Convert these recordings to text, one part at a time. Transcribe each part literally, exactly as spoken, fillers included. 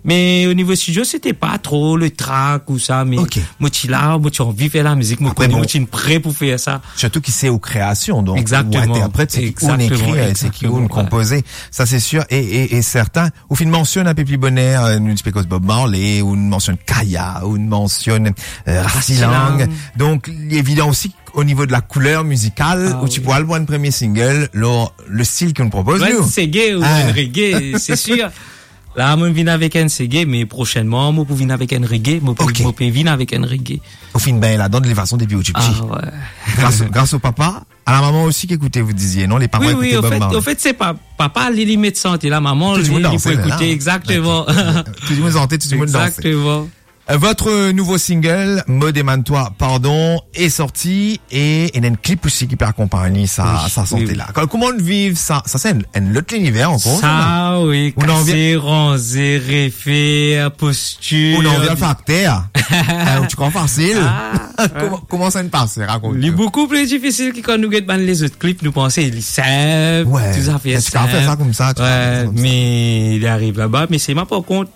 Mais au niveau studio, c'était pas trop le track ou ça, mais okay. moi tu là, moi tu as envie de faire la musique, moi Après, bon, moi tu es prêt pour faire ça. Surtout qui c'est aux créations, donc exactement. Ouais, après c'est qui on écrit, c'est qui on composé, ça c'est sûr. Et et et certains, ou une mentionne un peu plus bonheur, une spécose Bob Marley, ou une mentionne Kaya, ou une mentionne euh, Racilang. Donc il est évident aussi au niveau de la couleur musicale, ah, où oui. tu pourras le voir un premier single, le, le style qu'on propose ouais, nous. C'est gay ou ah. un reggae, c'est sûr. Là, moi, je viens avec un reggae, mais prochainement, moi, je viens avec un reggae, moi, okay. je viens avec un reggae. Au fin, ben, là, dans les façons des petits. Ah, ouais. grâce, grâce au papa, à la maman aussi qui écoutait, vous disiez, non? Les parents oui, écoutaient oui, Bob fait, Marley. Au fait, c'est pas, papa, les limites santé, la maman, lui, il faut écouter, exactement. Tout le monde santé, tout le monde dansait. Exactement. Votre nouveau single, Me demande-toi pardon, est sorti et il y a un clip aussi qui peut accompagner sa, oui, sa santé-là. Oui, oui. Comment on vit ça? Ça, c'est un, un autre univers encore. Ça, oui. On en vient. Ronzé, réfé, posture. On en vient le facteur. Tu crois facile? Ah, comment, ouais. comment ça ne passe? Raconte. Il est beaucoup plus difficile que quand nous guettons les autres clips, nous pensons, il est simple. Ouais. Tout ça fait simple. Tu peux faire ça comme ça. Tu ouais. Comme mais ça. il arrive là-bas. Mais c'est moi, par contre,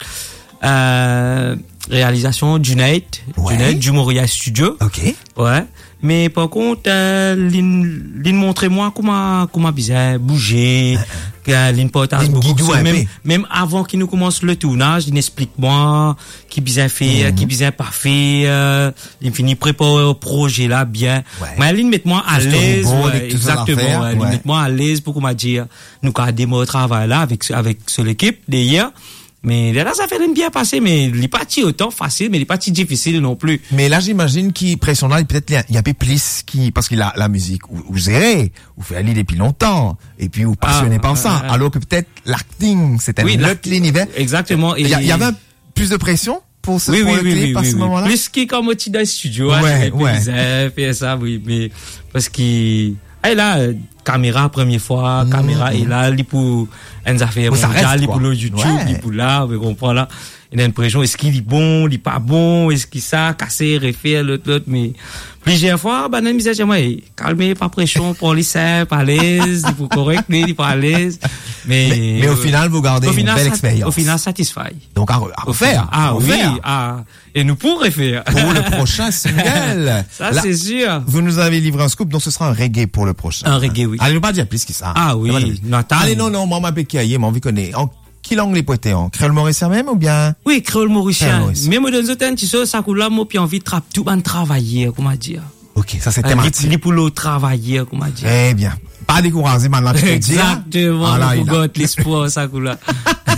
euh, réalisation Junaid, ouais. Junaid du Montréal Studio. Ok. Ouais. Mais par contre, euh, l'in montrer moi comment comment bien bouger, euh, l'in portage beaucoup. Même même avant qu'il nous commence le tournage, il explique moi qui bien fait, mm-hmm. qui bien pas fait, euh, il finit préparer le projet là bien. Ouais. Mais l'in met moi à l'aise, ouais, exactement. Ouais. Ouais. Met moi à l'aise pour comment dire, nous quand démarrer le travail là avec avec sur l'équipe d'ailleurs. Mais là, ça fait bien passer, mais il n'est pas autant facile, mais il n'est pas difficile non plus. Mais là, j'imagine qu'il pression là, peut-être il y a peu plus qui, parce qu'il a la musique, ou, ou géré, ou fait aller depuis longtemps, et puis ou passionné ah, par ça. Euh, alors que peut-être l'acting, c'était oui, un autre univers. Exactement. Il y, y avait plus de pression pour ce, oui, pour oui, le oui, clip oui, à oui, ce oui. moment-là. Plus qu'il comme au dans le studio, ouais, ouais. Fait ça, oui, mais, parce qu'il, et là, caméra première fois, mmh, caméra mmh. et là, il pour une affaire mondiale, il pour le YouTube, il ouais. pour là, vous comprenez là. Il a une pression, est-ce qu'il est bon, il est pas bon, est-ce qu'il ça, casser, refaire, l'autre, l'autre, mais plusieurs fois, bah, dans le message, moi, calmez, pas pression, pour les simple, à l'aise, il faut correct, il est pas à l'aise. Mais, mais, mais au euh, final, vous gardez une final, belle expérience. Au final, satisfait. Donc, à, à refaire. Ah, à oui, refaire. ah, et nous pourrons faire. Pour le prochain single. Ça, là, c'est sûr. Vous nous avez livré un scoop, donc ce sera un reggae pour le prochain. Un reggae, oui. Allez, nous pas dire plus que ça. Ah, oui. Non, allez, non, non, moi, ma pécaille, moi, envie connaître. En quelle langue les poétés? En créole mauricien même, ou bien? Oui, créole mauricien. Même dans les autres, tu sais, ça coule là, moi, puis envie de trap, tout ban travailler, comment dire. Ok, ça, c'est thématique. Les pour le travailler, comment dire. Eh bien. Pas découragé, maintenant, tu peux dire. Exactement. Ah, là, il a l'espoir, ça coule là.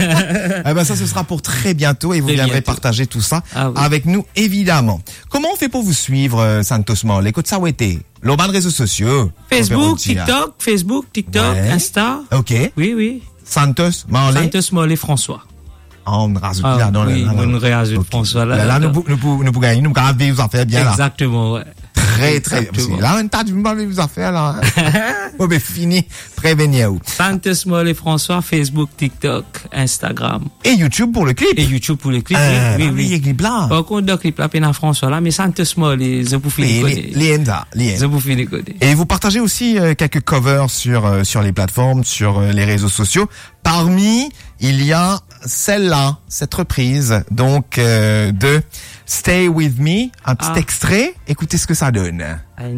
Eh ben, ça, ce sera pour très bientôt et vous très viendrez bientôt. Partager tout ça ah, oui. avec nous, évidemment. Comment on fait pour vous suivre, euh, Santos Marley? Écoute, ça, où était? L'autre réseaux sociaux. Facebook, TikTok, Facebook, TikTok, ouais. Insta. Ok. Oui, oui. Santos Marley. Santos Marley François. Oh, on rajoute ah, là, dans oui, là, là, on rajoute okay. François là. Là, là, nous, nous, nous, nous, gagner, nous, quand vous en faire bien, là. Exactement, ouais. Très, très, parce que là, on t'a dit, vous en faire, là. Oh, ben, fini. Prévenez-vous. Santos Marley François, Facebook, TikTok, Instagram. Et YouTube pour le clip. Et YouTube pour le clip, euh, oui, oui, oui. Il y a clip là. Par contre, le clip là, peine à François là, mais Santos Marley, je vous fais les coder. Les Enda, les Je vous fais les coder. Et vous partagez aussi euh, quelques covers sur, euh, sur les plateformes, sur euh, les réseaux sociaux. Parmi, il y a celle-là, cette reprise, donc, euh, de Stay With Me, un petit ah. extrait. Écoutez ce que ça donne.